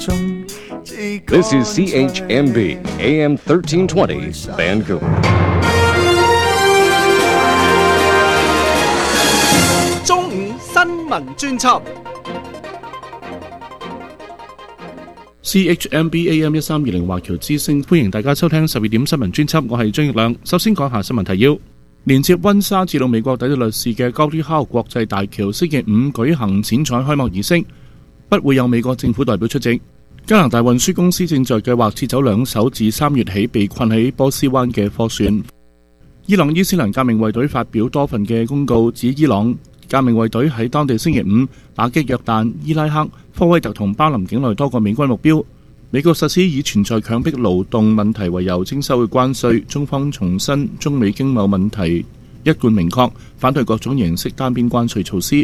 This is CHMB AM 1320 Vancouver. 中午新聞專輯 CHMB AM 1320華僑之聲，歡迎大家收聽12點新聞專輯，我係張奕亮。首先講下新聞提要。連接溫莎至到美國底特律市嘅 Gordie Howe 國際大橋星期五舉行剪彩開幕儀式，不會有美國政府代表出席。加拿大運輸公司正在計劃撤走2艘自3月起被困喺波斯灣嘅貨船。伊朗伊斯蘭革命衛隊發表多份嘅公告，指伊朗革命衛隊喺當地星期五打擊約旦、伊拉克、科威特同巴林境內多個美軍目標。美國實施以存在強迫勞動問題為由徵收嘅關稅，中方重申中美經貿問題一貫明確，反對各種形式單邊關稅措施。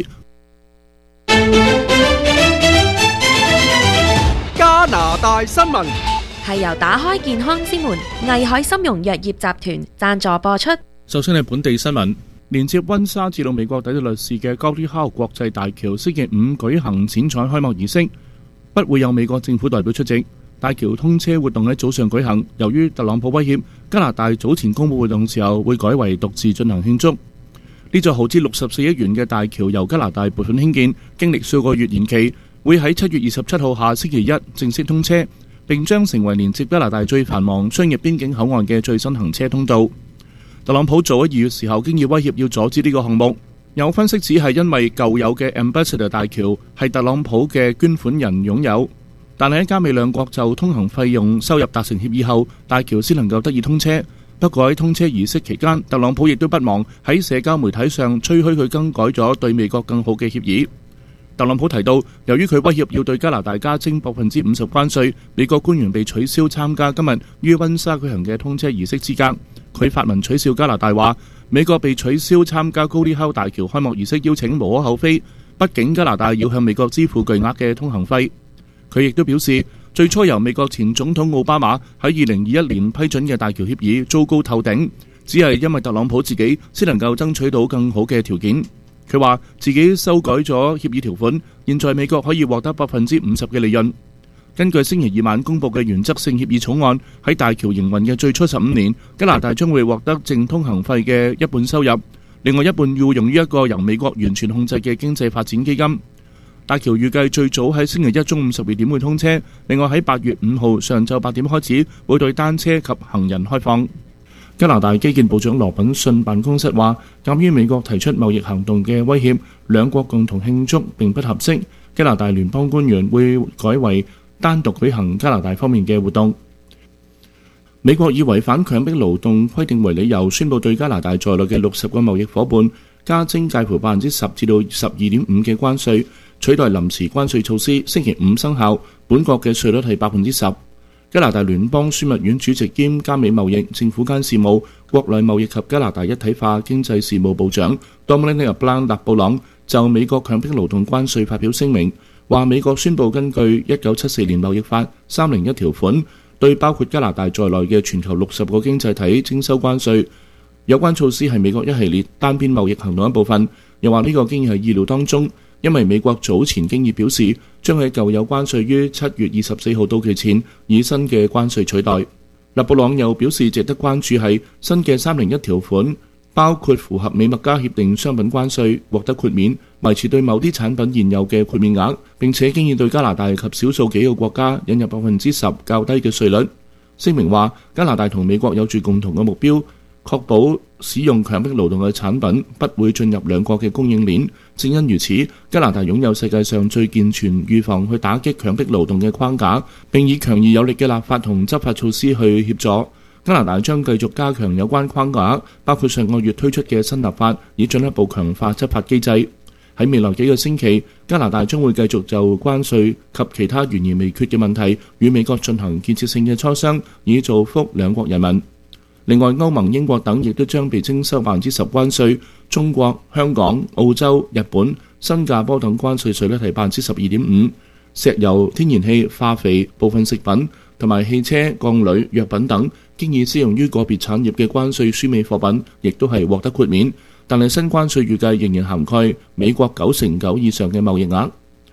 加拿大新聞係由打開健康之門藝海參茸藥業集團贊助播出。 首先係本地新聞，連接溫莎至到美國底特律市嘅 Gordie Howe 國際大橋星期五舉行剪彩開幕儀式，不會有美國政府代表出席。大橋通車活動喺早上舉行，由於特朗普威脅，加拿大早前公佈活動時候會改為獨自進行慶祝。呢座耗資64億元嘅大橋由加拿大撥款興建，經歷數個月延期，會喺7月27號下星期一正式通車，並將成為連接加拿大最繁忙商業邊境口岸嘅最新行車通道。特朗普早喺2月時候經已威脅要阻止呢個項目，有分析指係因為舊有嘅 Ambassador 大橋係特朗普嘅捐款人擁有。但係喺加美兩國就通行費用收入達成協議後，大橋先能夠得以通車。不過喺通車儀式期間，特朗普亦都不忘喺社交媒體上吹噓佢更改咗對美國更好嘅協議。特朗普提到，由於佢威脅要對加拿大加徵50%關稅，美國官員被取消參加今日於溫莎舉行嘅通車儀式資格。佢發文取笑加拿大話，美國被取消參加Gordie Howe大橋開幕儀式邀請無可厚非，畢竟加拿大要向美國支付巨額嘅通行費。佢亦都表示，最初由美國前總統奧巴馬喺2021年批准嘅大橋協議糟糕透頂，只係因為特朗普自己先能夠爭取到更好嘅條件。佢話自己修改咗協議條款，現在美國可以獲得50%嘅利潤。根據星期二晚公佈嘅原則性協議草案，喺大橋營運嘅最初15年，加拿大將會獲得淨通行費嘅一半收入，另外一半要用於一個由美國完全控制嘅經濟發展基金。大橋預計最早喺星期一中午12點會通車，另外喺8月5號上晝8點開始會對單車及行人開放。加拿大基建部長羅品遜辦公室話，鑑於美國提出貿易行動嘅威脅，兩國共同慶祝並不合適，加拿大聯邦官員會改為單獨舉行加拿大方面嘅活動。美國以違反強迫勞動規定為理由，宣布對加拿大在內嘅60個貿易夥伴加徵介乎10%至到12.5%嘅關稅，取代臨時關稅措施，星期五生效。本國嘅稅率係10%。加拿大聯邦樞密院主席兼加美貿易、政府間事務、國內貿易及加拿大一體化經濟事務部長 Dominic LeBlanc 勒布朗就美國強迫勞動關稅發表聲明，話美國宣布根據1974年貿易法301條款，對包括加拿大在內嘅全球60個經濟體徵收關稅。有關措施係美國一系列單邊貿易行動一部分，又話呢個經已係意料當中，因為美國早前經已表示將喺舊有關稅於7月24號到期前以新嘅關稅取代。勒布朗又表示，值得關注係新嘅301條款，包括符合美墨加協定商品關稅獲得豁免，維持對某啲產品現有嘅豁免額，並且經已對加拿大及少數幾個國家引入10%較低嘅稅率。聲明話，加拿大同美國有住共同嘅目標，確保使用強迫勞動嘅產品不會進入兩國嘅供應鏈。正因如此，加拿大擁有世界上最健全預防去打擊強迫勞動嘅框架，並以強而有力嘅立法同執法措施去協助。加拿大將繼續加強有關框架，包括上個月推出嘅新立法，以進一步強化執法機制。喺未來幾個星期，加拿大將會繼續就關稅及其他懸而未決嘅問題與美國進行建設性嘅磋商，以造福兩國人民。另外，歐盟、英國等亦都將被徵收10%關稅，中國、香港、澳洲、日本、新加坡等關稅稅率係12.5%。石油、天然氣、化肥、部分食品同埋汽車、鋼鋁、藥品等經已適用於個別產業嘅關稅輸美貨品，亦都係獲得豁免。但係新關稅預計仍然涵蓋美國99%以上嘅貿易額。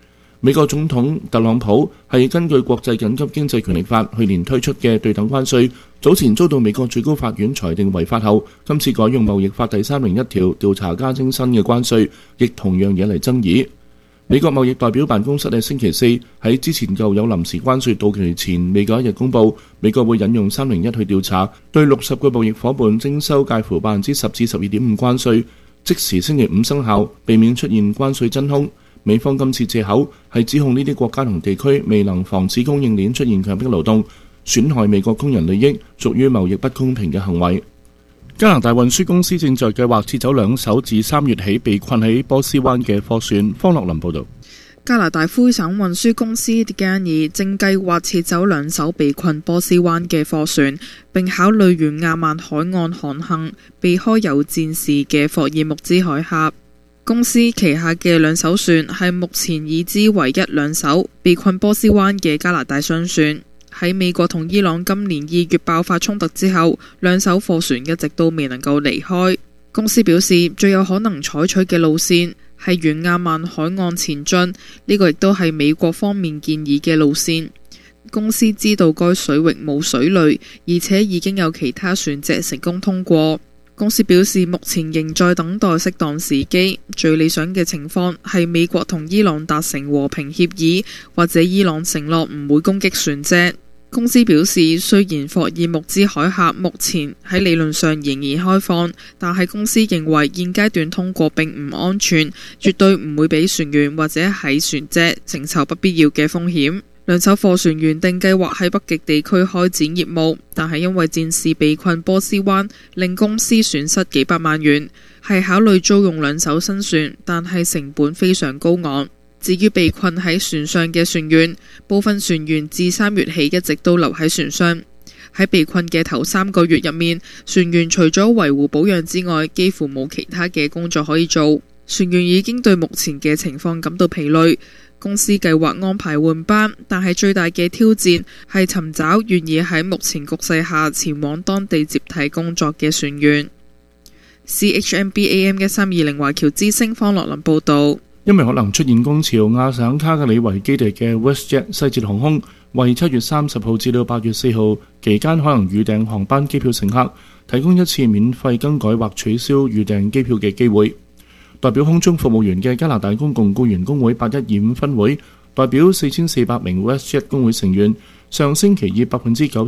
美國總統特朗普係根據國際緊急經濟權力法去年推出嘅對等關稅，早前遭到美國最高法院裁定違法後，今次改用貿易法第301條調查加徵新嘅關稅，亦同樣惹嚟爭議。美國貿易代表辦公室喺星期四喺之前舊有臨時關稅到期前未夠一日公佈，美國會引用301去調查，對60個貿易夥伴徵收介乎10%至12.5%關稅，即時星期5生效，避免出現關稅真空。美方今次藉口係指控呢啲國家同地區未能防止供應鏈出現強迫勞動，損害美國工人利益，屬於貿易不公平嘅行為。加拿大運輸公司正在計劃撤走2艘自3月起被困喺波斯灣嘅貨船。方樂林報導。 加拿大魁省運輸公司 Degani 正計劃撤走2艘被困波斯灣嘅貨船，並考慮沿亞曼海岸航行，避開有戰事嘅霍爾木茲海峽。公司旗下嘅2艘船係目前已知唯一2艘被困波斯灣嘅加拿大商船。喺美國同伊朗今年2月爆發衝突之後，2艘貨船一直都未能夠離開。公司表示，最有可能採取嘅路線係沿亞曼海岸前進，呢個亦都係美國方面建議嘅路線。公司知道該水域冇水雷，而且已經有其他船隻成功通過。公司表示，目前仍在等待適當時機，最理想嘅情況係美國同伊朗達成和平協議，或者伊朗承諾唔會攻擊船隻。公司表示，雖然霍爾木茲海峽目前喺理論上仍然開放，但係公司認為現階段通過並唔安全，絕對唔會俾船員或者喺船隻承受不必要嘅風險。2艘貨船原定計劃喺北極地區開展業務，但係因為戰事被困波斯灣，令公司損失幾百萬元，係考慮租用2艘新船，但係成本非常高昂。至於被困喺船上嘅船員，部分船員自3月起一直都留喺船上。喺被困嘅頭3個月入面，船員除咗維護保養之外，幾乎冇其他嘅工作可以做。船員已經對目前嘅情況感到疲累。公司計劃安排換班，但係最大嘅挑戰係尋找願意喺目前局勢下前往當地接替工作嘅船員。CHMB AM1320華僑之聲方樂林報導。 因為可能出現工潮，亞省卡格里維基地嘅 WestJet 西捷航空為7月30號至到8月4號期間可能預訂航班機票乘客提供一次免費更改或取消預訂機票嘅機會。代表空中服務員嘅加拿大公共僱員工會8125分會代表4400名 WestJet 工會成員上星期以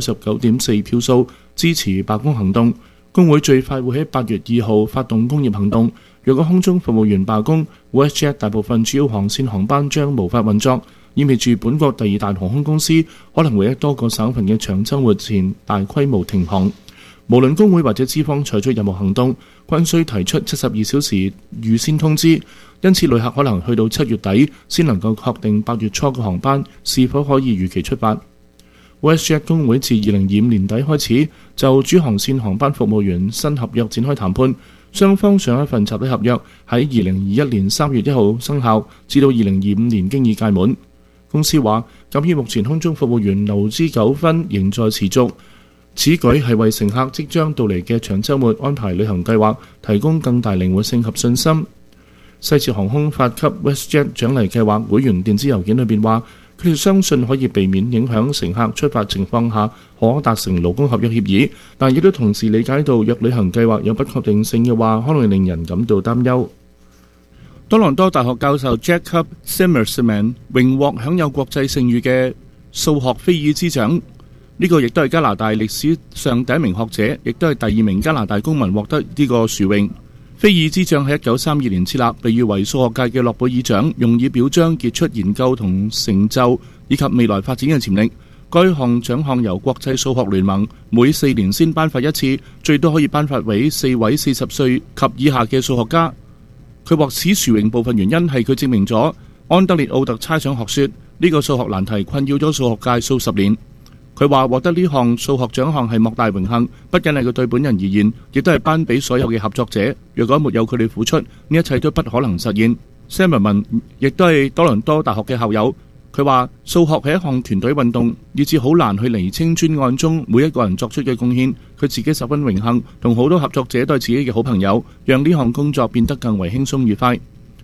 99.4% 票數支持罷工行動。工會最快會喺8月2號發動工業行動。若果空中服務員罷工， WestJet 大部分主要航線航班將無法運作，意味住本國第2大航空公司可能會喺多個省份嘅長週末前大規模停航。無論工會或者資方採取任何行動，均需提出72小時預先通知，因此旅客可能去到7月底先能夠確定8月初嘅航班是否可以如期出發。WestJet 工會自2025年底開始就主航線航班服務員新合約展開談判，雙方上一份集體合約喺2021年3月1號生效，至到2025年經已屆滿。公司話，鑑於目前空中服務員勞資糾紛仍在持續，此舉係為乘客即將到嚟嘅長週末安排旅行計劃提供更大靈活性及信心。西捷航空發給 WestJet 獎勵計劃會員電子郵件裏邊話，佢哋相信可以避免影響乘客出發情況下可達成勞工合約協議，但亦都同時理解到若旅行計劃有不確定性嘅話，可能令人感到擔憂。多倫多大學教授 Jacob Simmersman 榮獲享有國際盛譽嘅數學菲爾茲獎，呢個亦都係加拿大歷史上第一名學者，亦都係第2名加拿大公民獲得呢個殊榮。菲爾茲獎喺1932年設立，被譽為數學界嘅諾貝爾獎，用以表彰傑出研究同成就以及未來發展嘅潛力。該項獎項由國際數學聯盟每4年先頒發一次，最多可以頒發俾4位40歲及以下嘅數學家。佢獲此殊榮部分原因係佢證明咗安德烈奧特猜想學說呢個數學難題困擾咗數學界數十年。佢話獲得呢項數學獎項係莫大榮幸，不僅係佢對本人而言，亦都係頒俾所有嘅合作者。若果沒有佢哋付出，呢一切都不可能實現。Simmerman 亦都係多倫多大學嘅校友。佢話數學係一項團隊運動，以致好難去釐清專案中每一個人作出嘅貢獻。佢自己十分榮幸，同好多合作者都係自己嘅好朋友，讓呢項工作變得更為輕鬆愉快。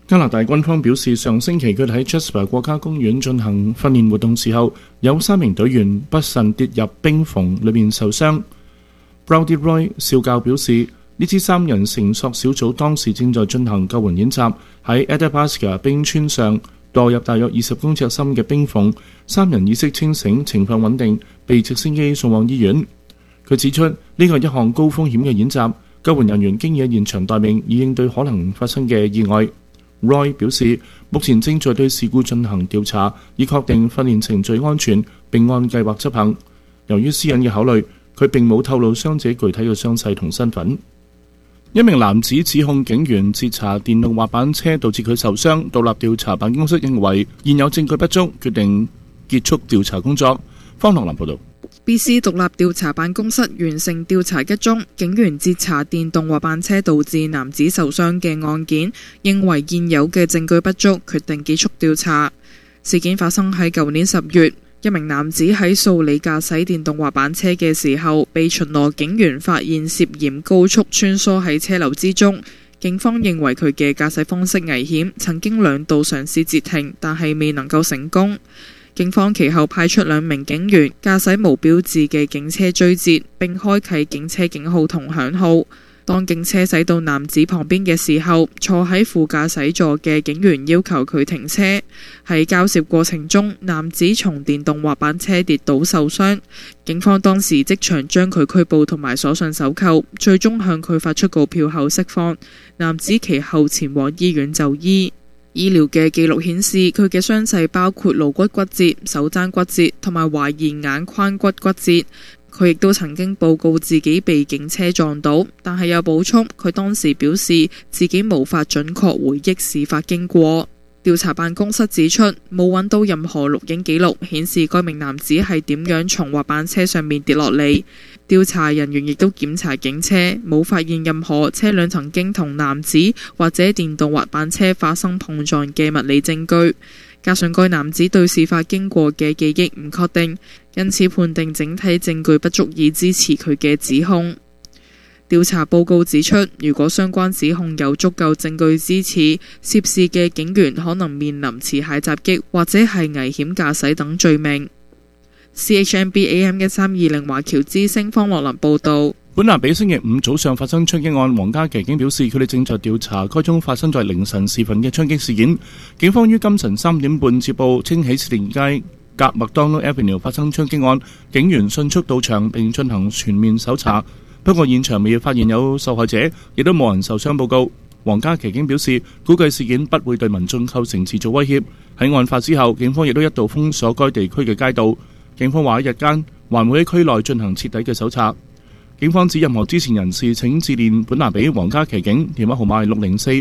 加拿大軍方表示，上星期佢哋喺 Jasper 國家公園進行訓練活動時候，有3名隊員不慎跌入冰縫裏面受傷。Brody Roy 少校表示，呢支3人繩索小組當時正在進行救援演習，喺 Athabasca 冰川上墮入大約20公尺深嘅冰縫，3人意識清醒，情況穩定，被直升機送往醫院。佢指出，呢個係一項高風險嘅演習，救援人員經已喺現場待命，以應對可能發生嘅意外。Roy 表示，目前正在對事故進行調查，以確定訓練程序安全，並按計劃執行。由於私隱嘅考慮，佢並冇透露傷者具體嘅傷勢同身份。一名男子指控警員截查電動滑板車導致佢受傷，獨立調查辦公室認為現有證據不足，決定結束調查工作。方樂林報導。 BC 獨立調查辦公室完成調查一宗警員截查電動滑板車導致男子受傷嘅案件，認為現有嘅證據不足，決定結束調查。事件發生喺舊年10月，一名男子喺素里駕駛電動滑板車嘅時候，被巡邏警員發現涉嫌高速穿梭喺車流之中。警方認為佢嘅駕駛方式危險，曾經2度嘗試截停，但係未能夠成功。警方其後派出2名警員駕駛無標誌嘅警車追截，並開啟警車警號同響號。當警車駛到男子旁邊嘅時候，坐喺副駕駛座嘅警員要求佢停車。喺交涉過程中，男子從電動滑板車跌倒受傷。警方當時即場將佢拘捕同埋鎖上手銬，最終向佢發出告票後釋放。男子其後前往醫院就醫。醫療嘅記錄顯示，佢嘅傷勢包括顱骨骨折、手踭骨折同埋懷疑眼髖骨骨折。佢亦都曾經報告自己被警車撞到，但係有補充，佢當時表示自己無法準確回憶事發經過。調查辦公室指出，冇揾到任何錄影記錄顯示該名男子係點樣從滑板車上面跌落嚟。調查人員亦都檢查警車，冇發現任何車輛曾經同男子或者電動滑板車發生碰撞嘅物理證據。加上該男子對事發經過嘅記憶唔確定，因此判定整體證據不足以支持佢嘅指控。調查報告指出，如果相關指控有足夠證據支持，涉事嘅警員可能面臨持械襲擊或者係危險駕駛等罪名。CHMB AM 1320華僑之聲方樂林報導。 本南比星期5早上發生槍擊案，皇家騎警表示佢哋正在調查該宗發生在凌晨時分嘅槍擊事件。警方於今晨3點半接報，稱喜士連街隔麥當勞 Avenue 發生槍擊案，警員迅速到場並進行全面搜查。不過現場未發現有受害者，亦都冇人受傷報告。皇家騎警表示，估計事件不會對民眾構成持續威脅。喺案發之後，警方亦都一度封鎖該地區嘅街道。警方話喺日間還會喺區內進行徹底嘅搜查。警方指任何知情人士請致電本拿比皇家騎警，電話號碼係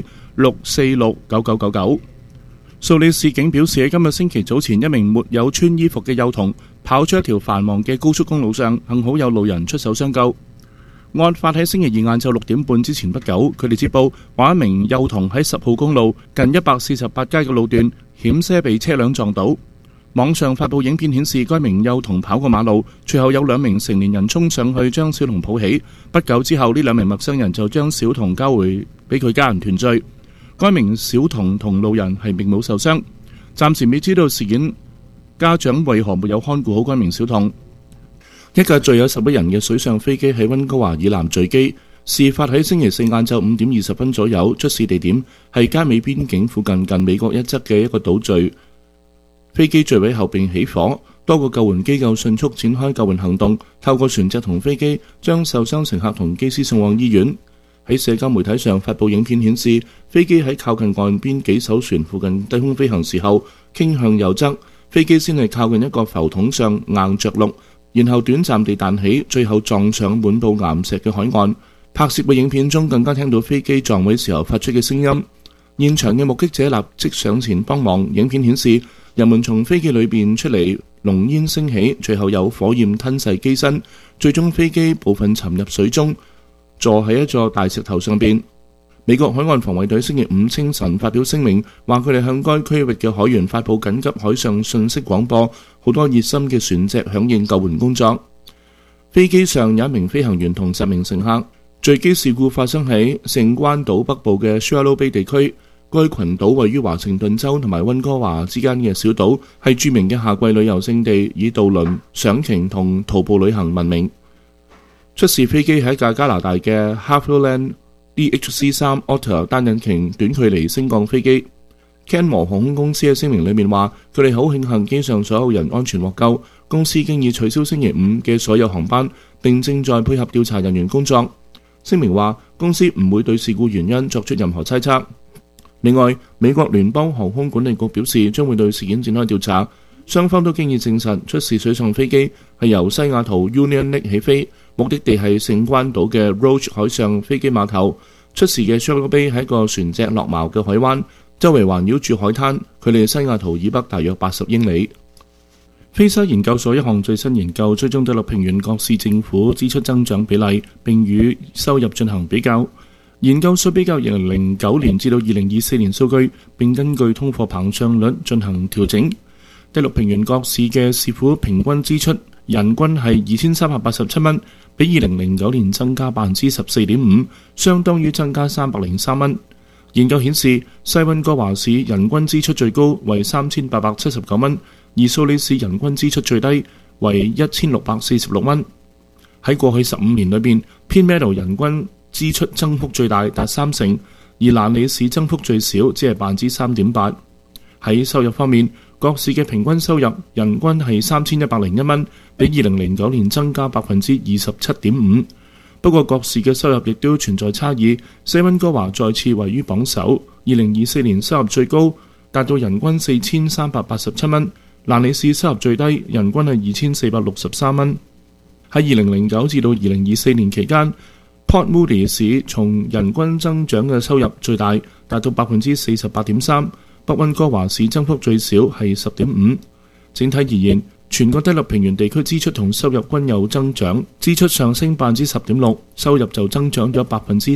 604-646-9999。素里市警表示，喺今日星期早前，一名沒有穿衣服嘅幼童跑出一條繁忙嘅高速公路上，幸好有路人出手相救。案發喺星期2晏晝6點半之前不久，佢哋接報話一名幼童喺10號公路近148街嘅路段險些被車輛撞倒。網上發布影片顯示，該名幼童跑過馬路，隨後有2名成年人衝上去將小童抱起。不久之後，呢2名陌生人就將小童交回俾佢家人團聚。該名小童同路人係並冇受傷。暫時未知道事件家長為何沒有看顧好該名小童。一架載有11人嘅水上飛機喺溫哥華以南墜機，事發喺星期4晏晝5點20分左右，出事地點係加美邊境附近美國一側嘅一個島嶼。飛機墜毀後並起火，多個救援機構迅速展開救援行動，透過船隻同飛機將受傷乘客同機師送往醫院。喺社交媒體上發布影片顯示，飛機喺靠近岸邊幾艘船附近低空飛行時候傾向右側，飛機先係靠近一個浮筒上硬着陸，然後短暫地彈起，最後撞上滿布岩石嘅海岸。拍攝嘅影片中更加聽到飛機撞毀時候發出嘅聲音。現場嘅目擊者立即上前幫忙。影片顯示人們從飛機裏邊出嚟，濃煙升起，隨後有火焰吞噬機身，最終飛機部分沉入水中，坐喺一座大石頭上邊。美國海岸防衛隊星期5清晨發表聲明，話佢哋向該區域嘅海員發佈緊急海上信息廣播，好多熱心嘅船隻響應救援工作。飛機上有1名飛行員同10名乘客。墜機事故發生喺聖關島北部嘅 Shallow Bay 地區。 該群島位於華盛頓州同埋溫哥華之間嘅小島，係著名嘅夏季旅遊勝地，以渡輪、賞鯨同徒步旅行聞名。出事飛機係一架加拿大嘅 Havilland DHC-3 Otter 單引擎短距離升降飛機。Canmore 航空公司喺聲明裏面話，佢哋好慶幸機上所有人安全獲救，公司經已取消星期五嘅所有航班，並正在配合調查人員工作。聲明話，公司唔會對事故原因作出任何猜測。另外，美國聯邦航空管理局表示將會對事件展開調查，雙方都經已證實出事水上飛機係由西雅圖 Union Lake 起飛，目的地係聖關島嘅 Roche 海上飛機碼頭。出事嘅 Shallow Bay 係一個船隻落錨嘅海灣，周圍環繞住海灘，距離西雅圖以北大約80英里。菲沙研究所一項最新研究追蹤第六平原各市政府支出增長比例，並與收入進行比較。研究所比較2009年至到2024年數據，並根據通貨膨脹率進行調整。第六平原各市嘅市府平均支出人均係2387蚊，比2009年增加14.5%，相當於增加303蚊。研究顯示，西溫哥華市人均支出最高為3879蚊，而蘇里市人均支出最低為1646蚊。喺過去15年裏邊，偏 Meadow 人均支出增幅最大達30%，而蘭里市增幅最少，只係3.8%。喺收入方面，各市嘅平均收入人均係3101蚊，比2009年增加27.5%。不過各市嘅收入亦都存在差異，西溫哥華再次位於榜首，2024年收入最高達到人均4387蚊，蘭里市收入最低，人均係2463蚊。喺2009至到2024年期間，Port Moody 市從人均增長嘅收入最大，達到48.3%，北溫哥華市增幅最少係10.5%。整體而言，全國第六平原地區支出同收入均有增長，支出上升10.6%，收入就增長咗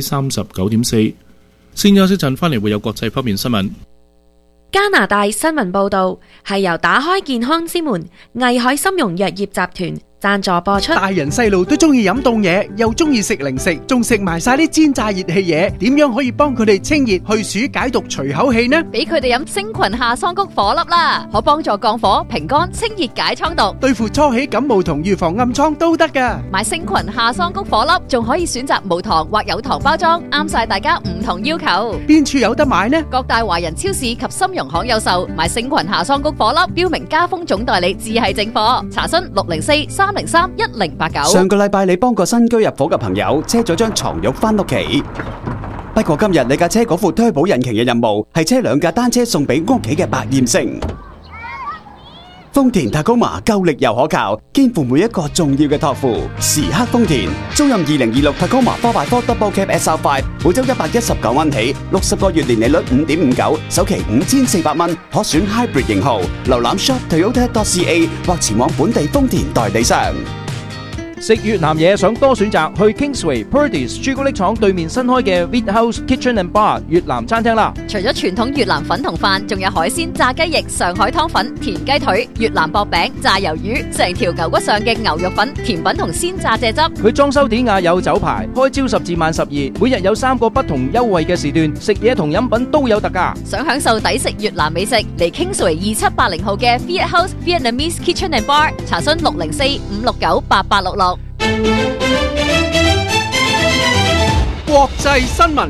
39.4%。先休息陣，翻嚟會有國際方面新聞。 加拿大新聞報導係由打開健康之門藝海參茸藥業集團贊助播出。 大人細路都中意飲凍嘢，又中意食零食，仲食埋晒啲煎炸熱氣嘢，點樣可以幫佢哋清熱去暑解毒除口氣呢？ 俾佢哋飲星群夏桑菊顆粒啦，可幫助降火、平肝、清熱解瘡毒， 對付初起感冒同預防暗瘡都得噶。 買星群夏桑菊顆粒，仲可以選擇無糖或有糖包裝，啱晒大家唔同要求。 邊處有得買呢？ 各大華人超市及參茸行有售。買星群夏桑菊顆粒，標明加豐總代理，只係正貨。查詢604-303-1089。 上個禮拜你幫個新居入伙嘅朋友車咗張床褥返屋企，不過今日你架車嗰副turbo引擎嘅任務係車兩架單車送俾屋企嘅百厭星。豐田 Tacoma 夠力又可靠，肩負每一個重要嘅託付。時刻豐田，租賃2026 Tacoma 4x4 Double Cab SR5，每周119蚊起，60個月年利率5.59，首期5400蚊，可選 Hybrid 型號。瀏覽 shop.toyota.ca 或前往本地豐田代理商。 食越南嘢想多選擇，去 Kingsway Purdey's 朱古力廠對面新開嘅 Wheat House Kitchen and Bar 越南餐廳啦。 除咗傳統越南粉同飯，仲有海鮮、炸雞翼、上海湯粉、田雞腿、越南薄餅、炸魷魚，成條牛骨上嘅牛肉粉、甜品同鮮炸蔗汁。 佢裝修典雅有酒牌，開朝10至晚12，每日有3個不同優惠嘅時段，食嘢同飲品都有特價。 想享受抵食越南美食，嚟 Kingsway 2780號嘅 Wheat House Vietnamese Kitchen and Bar， 查詢604-569-8866。 國際新聞。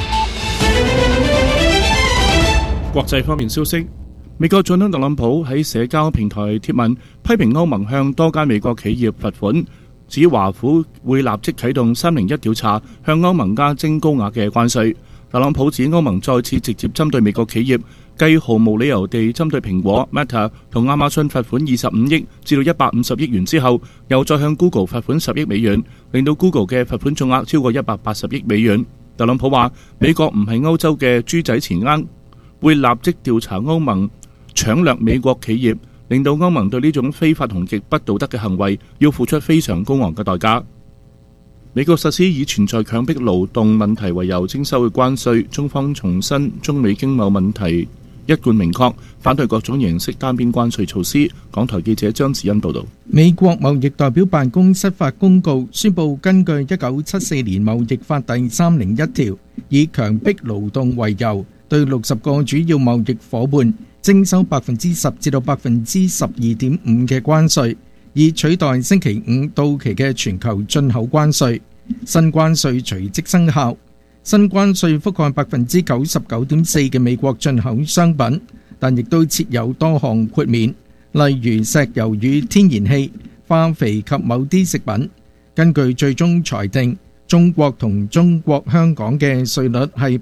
國際方面消息，美國總統特朗普喺社交平台貼文批評歐盟向多間美國企業罰款，指華府會立即啟動301調查，向歐盟加徵高額嘅關稅。特朗普指歐盟再次直接針對美國企業，繼毫無理由地針對蘋果、Meta 同亞馬遜罰款25億至到150億元之後，又再向 Google 罰款10億美元，令到 Google 嘅罰款總額超過180億美元。特朗普話：美國唔係歐洲嘅豬仔錢罌，會立即調查歐盟搶掠美國企業，令到歐盟對呢種非法同極不道德嘅行為要付出非常高昂嘅代價。美國實施以存在強迫勞動問題為由徵收嘅關稅，中方重申中美經貿問題一貫明確，反對各種形式單邊關稅措施。港台記者張子欣報道。 美國貿易代表辦公室發公告，宣布根據1974年貿易法第301條，以強迫勞動為由， 對60個主要貿易夥伴徵收10%至到12.5%嘅關稅，以取代星期五到期嘅全球進口關稅。新關稅隨即生效。新關稅覆蓋99.4%嘅美國進口商品，但亦都設有多項豁免，例如石油與天然氣、化肥及某啲食品。根據最終裁定，中國同中國香港嘅稅率係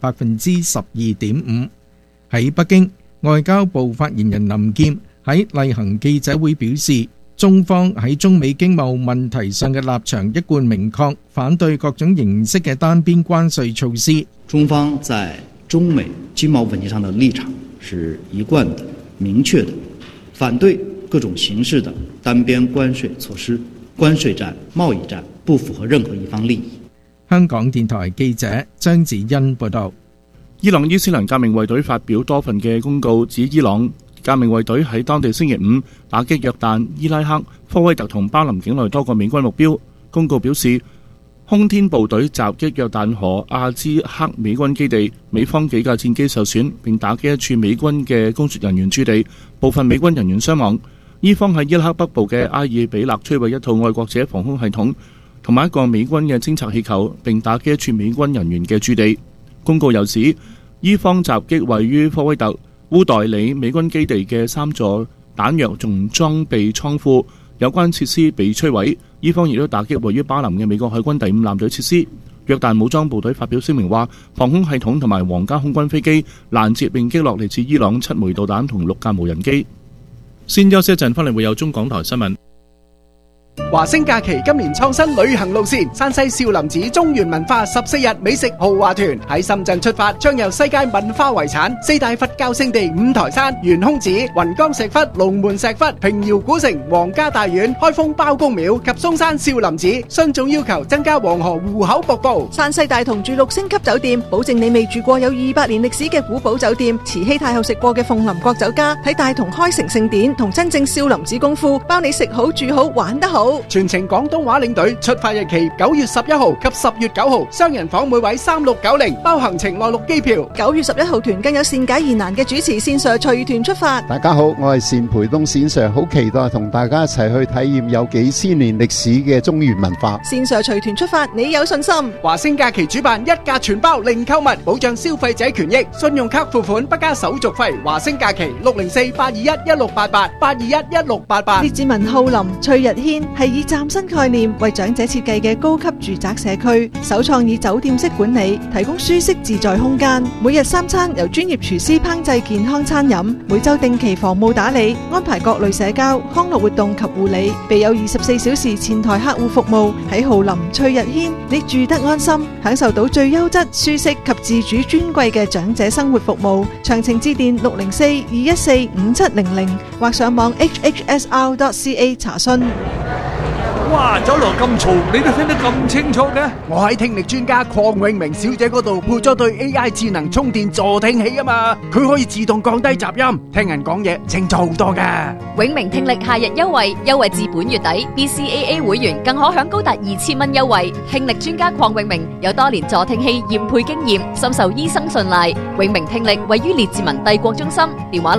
12.5%。喺北京，外交部發言人林劍喺例行記者會表示，中方喺中美經貿問題上嘅立場一貫明確，反對各種形式嘅單邊關稅措施。 中方在中美經貿問題上的立場是一貫的、明確的，反對各種形式的單邊關稅措施。關稅戰、貿易戰不符合任何一方利益。 香港電台記者張子欣報道。 伊朗伊斯蘭革命衛隊發表多份嘅公告，指伊朗革命衛隊喺當地星期五打擊約旦、伊拉克、科威特同巴林境內多個美軍目標。公告表示，空天部隊襲擊約旦河阿茲克美軍基地，美方幾架戰機受損，並打擊一處美軍嘅工作人員駐地，部分美軍人員傷亡。伊方喺伊拉克北部嘅埃爾比勒摧毀一套愛國者防空系統同埋一個美軍嘅偵察氣球，並打擊一處美軍人員嘅駐地。公告又指，伊方襲擊位於科威特烏代里美軍基地嘅3座彈藥同裝備倉庫，有關設施被摧毀。伊方亦都打擊位於巴林嘅美國海軍第5艦隊設施。約旦武裝部隊發表聲明話，防空系統同埋皇家空軍飛機攔截並擊落嚟自伊朗7枚導彈同6架無人機。先休息一陣，翻嚟會有中港台新聞。 華星假期今年創新旅行路線，山西少林寺中原文化14日美食豪華團喺深圳出發，將由世界文化遺產4大佛教聖地五台山、懸空寺、雲岡石窟、龍門石窟、平遙古城、皇家大院、開封包公廟及嵩山少林寺。徇眾要求增加黃河湖口瀑布。 山西大同住6星級酒店，保證你未住過有200年歷史嘅古堡酒店。慈禧太后食過嘅鳳林國酒家，喺大同開成聖典同真正少林寺功夫，包你食好住好玩得好。 全程廣東話領隊，出發日期9月11號及10月9號，雙人房每位3690，包行程內陸機票。 9月11號團更有善解疑難嘅主持線Sir隨團出發。 大家好，我係單培東線Sir，好期待同大家一齊去體驗有幾千年歷史嘅中原文化。 線Sir隨團出發，你有信心？ 華星假期主辦一價全包零購物，保障消費者權益，信用卡付款不加手續費。華星假期604-821-1688，821-1688。 列治文浩林、翠日軒係以嶄新概念為長者設計嘅高級住宅社區，首創以酒店式管理，提供舒適自在空間。每日3餐由專業廚師烹製健康餐飲，每週定期房務打理，安排各類社交、康樂活動及護理，備有24小時前台客戶服務。喺浩林翠日軒，你住得安心，享受到最優質、舒適及自主尊貴嘅長者生活服務。詳情致電604-214-5700或上網 hhsr.ca 查詢。 哇！酒樓咁嘈，你都聽得咁清楚嘅？ 我喺聽力專家鄺永明小姐嗰度配咗對 AI 智能充電助聽器啊嘛，佢可以自動降低雜音，聽人講嘢清楚好多噶。 永明聽力夏日優惠，優惠至本月底 ，BCAA 會員更可享高達2000蚊優惠。聽力專家鄺永明有多年助聽器驗配經驗，深受醫生信賴。永明聽力位於列治文帝國中心，電話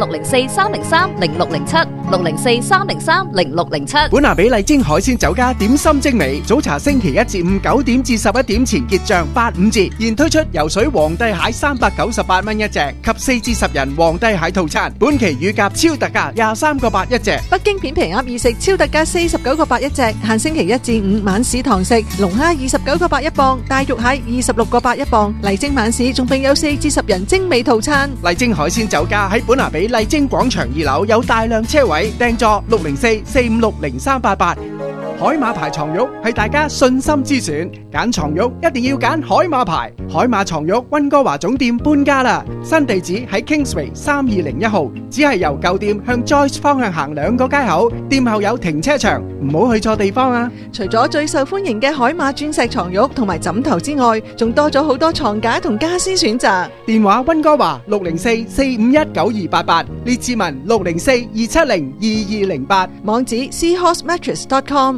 604-303-0607，604-303-0607。 本拿比麗晶海鮮酒家點心精美，早茶星期1至5 9點至11點前結賬85折，現推出游水皇帝蟹398蚊一隻及4至10人皇帝蟹套餐，本期乳鴿超特價23個8一隻。 北京片皮鴨意食超特價49個8一隻，限星期1至5晚市堂食，龍蝦29個8一磅，大肉蟹26個8一磅。麗晶晚市仲並有4至10人精美套餐。 麗晶海鮮酒家喺本拿比麗晶廣場2樓有大量車位，訂座604-456-0388。海馬牌床褥係大家信心之選，揀床褥一定要揀海馬牌。海馬床褥溫哥華總店搬家啦，新地址喺 Kingsway 3201號，只係由舊店向 Joyce 方向行2個街口，店後有停車場，唔好去錯地方啊！ 除咗最受歡迎嘅海馬鑽石床褥同埋枕頭之外，仲多咗好多床架同家私選擇。 電話溫哥華604-451-9288，列治文604-270-2208， 網址 seahorsemattress.com。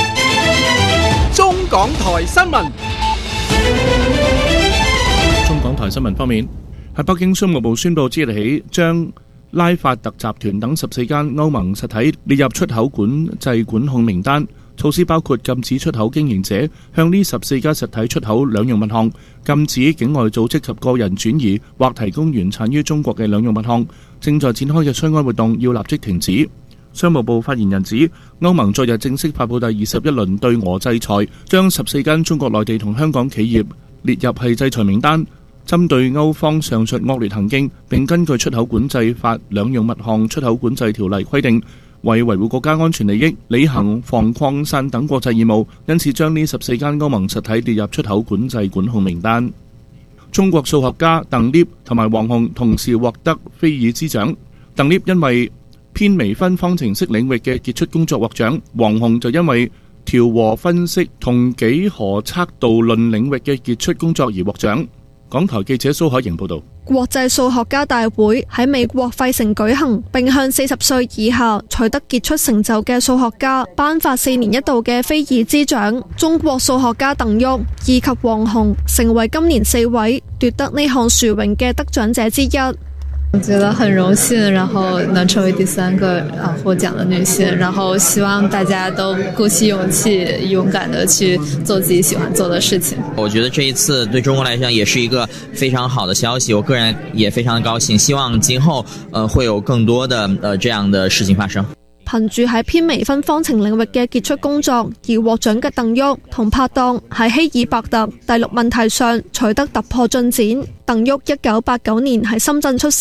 中港台新聞。 中港台新聞方面，喺北京商務部宣布，即日起將拉法特集團等14間歐盟實體列入出口管制管控名單。措施包括禁止出口經營者向呢14家實體出口兩樣物項，禁止境外組織及個人轉移或提供原產於中國嘅兩樣物項。正在展開嘅相關活動要立即停止。商務部發言人指，歐盟昨日正式發布第21輪對俄制裁，將14間中國內地同香港企業列入係制裁名單。針對歐方上述惡劣行徑，並根據出口管制法兩樣物項出口管制條例規定，為維護國家安全利益，履行防擴散等國際義務，因此將呢14間歐盟實體列入出口管制管控名單。中國數學家鄧聶同埋王洪同時獲得菲爾茲獎，鄧聶因為偏微分方程式領域嘅傑出工作獲獎，王洪就因為調和分析同幾何測度論領域嘅傑出工作而獲獎。港台記者蘇海瑩報道。 國際數學家大會喺美國費城舉行，並向40歲以下取得傑出成就嘅數學家頒發4年一度嘅菲爾茲獎。中國數學家鄧旭以及王洪成為今年4位奪得呢項殊榮嘅得獎者之一。 我覺得很榮幸，然後能成為第3個獲獎的女性，然後希望大家都鼓起勇氣，勇敢地去做自己喜歡做的事情。 我覺得這一次對中國來講也是一個非常好的消息，我個人也非常高興，希望今後會有更多的這樣的事情發生。 憑住喺偏微分方程領域嘅傑出工作而獲獎嘅鄧旭同拍檔喺希爾伯特第6問題上取得突破進展。鄧旭1989年喺深圳出世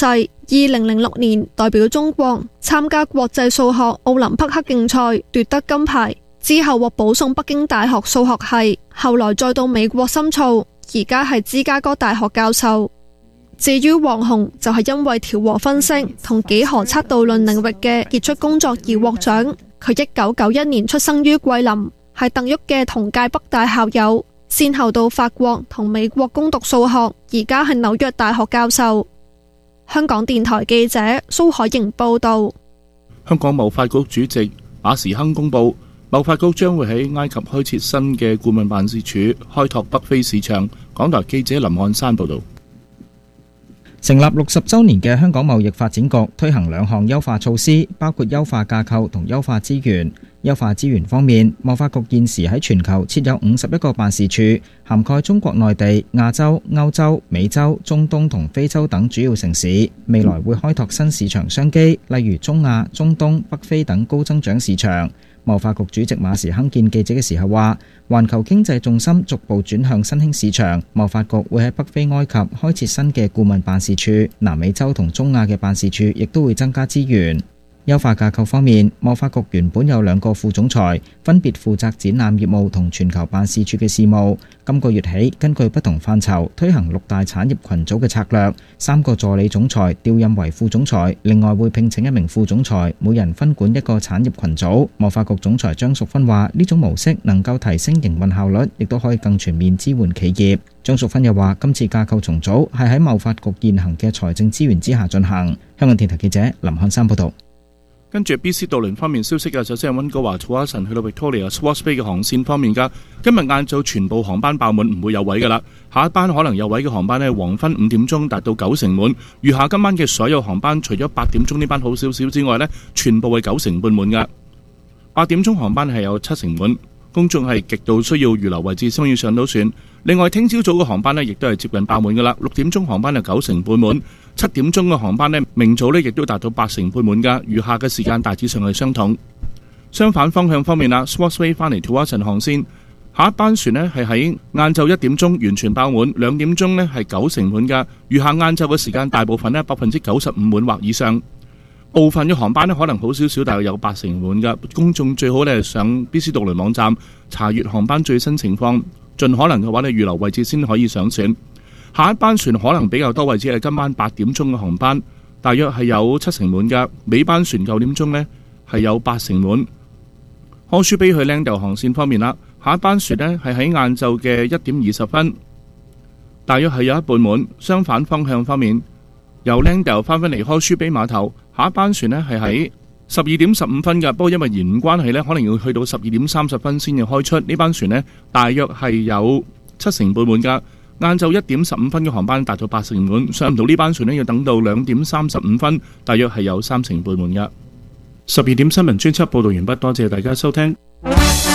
，2006年代表中國參加國際數學奧林匹克競賽奪得金牌，之後獲保送北京大學數學系，後來再到美國深造，而家係芝加哥大學教授。至於王洪就係因為調和分析同幾何測度論領域嘅傑出工作而獲獎。佢1991年出生於桂林，係鄧旭嘅同屆北大校友，先後到法國同美國攻讀數學，而家係紐約大學教授。香港電台記者蘇海瑩報道。 香港貿發局主席馬時亨公布，貿發局將會喺埃及開設新嘅顧問辦事處，開拓北非市場。港台記者林漢山報道。 成立60週年嘅香港貿易發展局推行2項優化措施，包括優化架構同優化資源。優化資源方面，貿發局現時喺全球設有51個辦事處，涵蓋中國內地、亞洲、歐洲、美洲、中東同非洲等主要城市。未來會開拓新市場商機，例如中亞、中東、北非等高增長市場。貿發局主席馬時亨見記者嘅時候話，環球經濟重心逐步轉向新興市場，貿發局會喺北非埃及開設新嘅顧問辦事處，南美洲同中亞嘅辦事處亦都會增加資源。優化架構方面，貿發局原本有2個副總裁，分別負責展覽業務同全球辦事處嘅事務。今個月起，根據不同範疇推行6大產業群組嘅策略，3個助理總裁調任為副總裁，另外會聘請1名副總裁，每人分管1個產業群組。貿發局總裁張淑芬話：呢種模式能夠提升營運效率，亦都可以更全面支援企業。張淑芬又話：今次架構重組係喺貿發局現行嘅財政資源之下進行。香港電台記者林漢山報道。 跟住 BC 渡輪方面消息嘅，首先係溫哥華土華臣去到 Victoria Swartz Bay 嘅航線方面㗎，今日晏晝全部航班爆滿，唔會有位㗎啦。下一班可能有位嘅航班呢，黃昏5點鐘達到90%滿，餘下今晚嘅所有航班，除咗8點鐘呢班好少少之外呢，全部係90%半滿㗎。8點鐘航班係有70%滿，公眾係極度需要預留位置先可以上到船。另外，聽朝早嘅航班呢，亦都係接近爆滿㗎啦。6點鐘航班係90%半滿，7點鐘嘅航班呢，明早呢亦都達到80%半滿㗎。餘下嘅時間大致上係相同。相反方向方面啦 ，Swartz Bay 翻嚟土華臣航線，下一班船呢係喺晏晝1點鐘完全爆滿，2點鐘呢係90%滿㗎。餘下晏晝嘅時間大部分呢95%滿或以上。部分嘅航班呢可能好少少，大約有80%滿㗎。公眾最好呢上 BC 渡輪網站查閱航班最新情況。盡可能嘅話，你預留位置先可以上船。下一班船可能比較多位置係今晚8點鐘嘅航班，大約係有70%滿㗎。尾班船9點鐘呢係有80%滿。柯舒比去 Langdale 航線方面啦，下一班船呢係喺晏晝嘅1點20分，大約係有一半滿。相反方向方面，由 Langdale 翻返嚟柯舒比碼頭，下一班船呢係喺12點15分㗎，不過因為延誤關係呢，可能要去到12點30分先至開出。呢班船呢，大約係有70%半滿㗎。 晏晝1點15分嘅航班達到80%滿，上唔到呢班船呢要等到2點35分，大約係有30%半滿嘅。12點新聞專輯報導完畢，多謝大家收聽。